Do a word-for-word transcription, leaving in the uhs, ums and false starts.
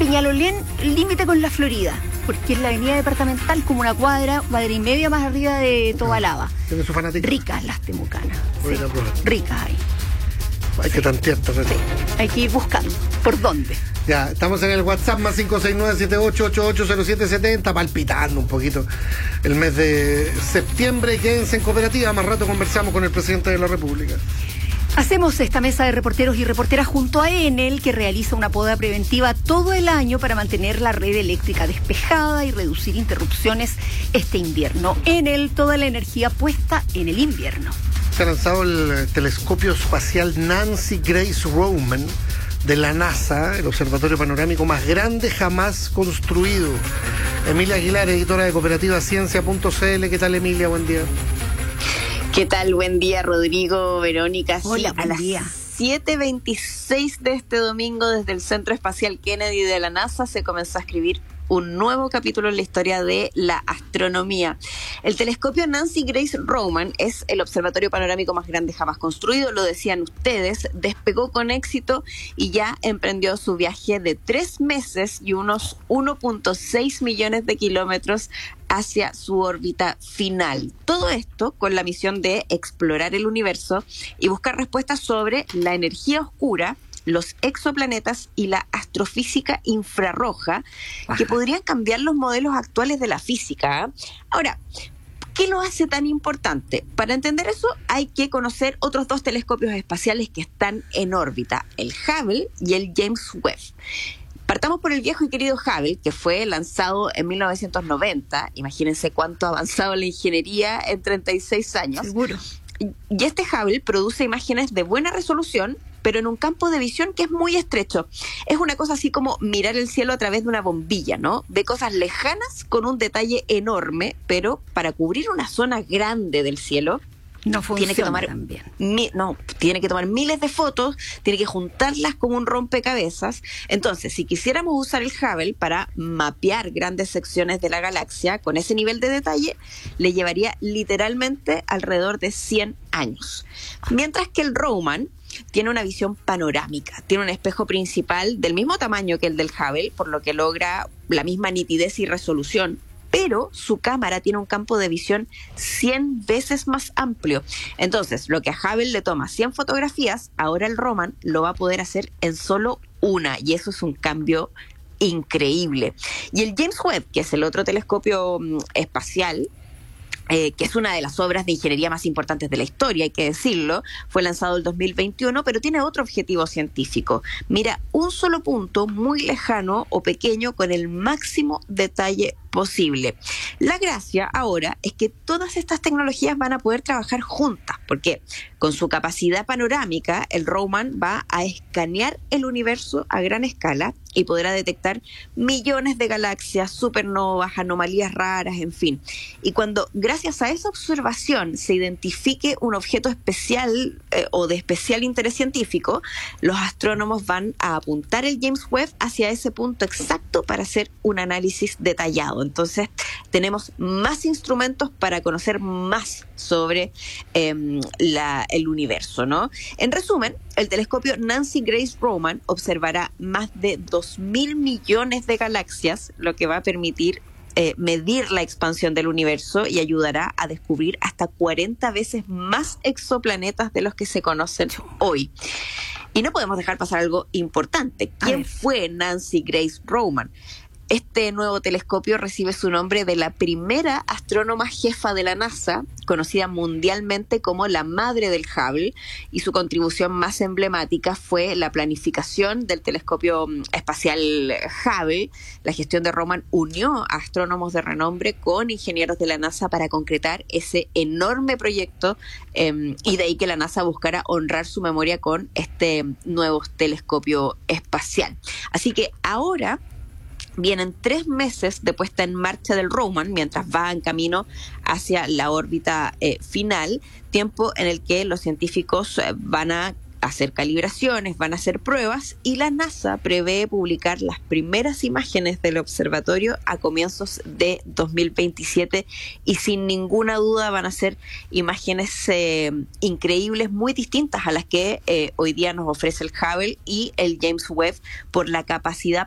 Peñalolén, límite con la Florida, porque es la avenida departamental, como una cuadra, cuadra y media más arriba de Tobalaba. Tiene su fanática. Ricas las temucanas. Voy a ir a probar. Ricas hay. Hay que tantear terreno. Sí, hay que ir buscando. ¿Por dónde? Ya, estamos en el WhatsApp más cinco seis nueve siete ocho ocho ocho cero siete siete cero, palpitando un poquito el mes de septiembre. Quédense en cooperativa, más rato conversamos con el presidente de la República. Hacemos esta mesa de reporteros y reporteras junto a Enel, que realiza una poda preventiva todo el año para mantener la red eléctrica despejada y reducir interrupciones este invierno. Enel, toda la energía puesta en el invierno. Se ha lanzado el telescopio espacial Nancy Grace Roman de la NASA, el observatorio panorámico más grande jamás construido. Emilia Aguilar, editora de Cooperativa Ciencia punto c l. ¿Qué tal, Emilia? Buen día. ¿Qué tal? Buen día, Rodrigo, Verónica. Hola, sí, buen a las día. siete veintiséis de este domingo, desde el Centro Espacial Kennedy de la NASA, se comenzó a escribir un nuevo capítulo en la historia de la astronomía. El telescopio Nancy Grace Roman es el observatorio panorámico más grande jamás construido, lo decían ustedes, despegó con éxito y ya emprendió su viaje de tres meses y unos uno punto seis millones de kilómetros hacia su órbita final. Todo esto con la misión de explorar el universo y buscar respuestas sobre la energía oscura, los exoplanetas y la astrofísica infrarroja, que podrían cambiar los modelos actuales de la física. ¿eh? Ahora, ¿qué lo hace tan importante? Para entender eso hay que conocer otros dos telescopios espaciales que están en órbita, el Hubble y el James Webb. Partamos por el viejo y querido Hubble, que fue lanzado en mil novecientos noventa. Imagínense cuánto ha avanzado la ingeniería en treinta y seis años. Seguro. Y este Hubble produce imágenes de buena resolución, pero en un campo de visión que es muy estrecho. Es una cosa así como mirar el cielo a través de una bombilla, ¿no? Ve cosas lejanas con un detalle enorme, pero para cubrir una zona grande del cielo, No funciona tiene que tomar también. mi, no, tiene que tomar miles de fotos, tiene que juntarlas como un rompecabezas. Entonces, si quisiéramos usar el Hubble para mapear grandes secciones de la galaxia con ese nivel de detalle, le llevaría literalmente alrededor de cien años. Mientras que el Roman tiene una visión panorámica, tiene un espejo principal del mismo tamaño que el del Hubble, por lo que logra la misma nitidez y resolución, pero su cámara tiene un campo de visión cien veces más amplio. Entonces, lo que a Hubble le toma cien fotografías, ahora el Roman lo va a poder hacer en solo una, y eso es un cambio increíble. Y el James Webb, que es el otro telescopio mm, espacial, Eh, que es una de las obras de ingeniería más importantes de la historia, hay que decirlo, fue lanzado el dos mil veintiuno, pero tiene otro objetivo científico. Mira un solo punto muy lejano o pequeño con el máximo detalle posible. La gracia ahora es que todas estas tecnologías van a poder trabajar juntas, porque con su capacidad panorámica, el Roman va a escanear el universo a gran escala y podrá detectar millones de galaxias, supernovas, anomalías raras, en fin. Y cuando, gracias a esa observación, se identifique un objeto especial eh, o de especial interés científico, los astrónomos van a apuntar el James Webb hacia ese punto exacto para hacer un análisis detallado. Entonces, tenemos más instrumentos para conocer más sobre eh, la, el universo, ¿no? En resumen, el telescopio Nancy Grace Roman observará más de dos mil millones de galaxias, lo que va a permitir eh, medir la expansión del universo y ayudará a descubrir hasta cuarenta veces más exoplanetas de los que se conocen hoy. Y no podemos dejar pasar algo importante. ¿Quién fue Nancy Grace Roman? Este nuevo telescopio recibe su nombre de la primera astrónoma jefa de la NASA, conocida mundialmente como la madre del Hubble, y su contribución más emblemática fue la planificación del telescopio espacial Hubble. La gestión de Roman unió a astrónomos de renombre con ingenieros de la NASA para concretar ese enorme proyecto, eh, y de ahí que la NASA buscara honrar su memoria con este nuevo telescopio espacial. Así que ahora vienen tres meses de puesta en marcha del Roman mientras va en camino hacia la órbita eh, final, tiempo en el que los científicos eh, van a hacer calibraciones, van a hacer pruebas, y la NASA prevé publicar las primeras imágenes del observatorio a comienzos de dos mil veintisiete, y sin ninguna duda van a ser imágenes eh, increíbles, muy distintas a las que eh, hoy día nos ofrece el Hubble y el James Webb por la capacidad